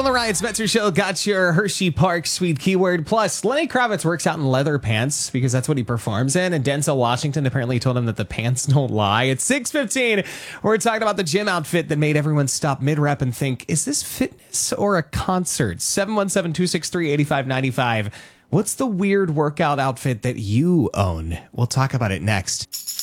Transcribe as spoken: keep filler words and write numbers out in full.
on the Ryan Spencer Show. Got your Hershey Park sweet keyword. Plus, Lenny Kravitz works out in leather pants because that's what he performs in. And Denzel Washington apparently told him that the pants don't lie. It's six fifteen. We're talking about the gym outfit that made everyone stop mid-rep and think, is this fitness or a concert? seven one seven, two six three, eight five nine five. What's the weird workout outfit that you own? We'll talk about it next.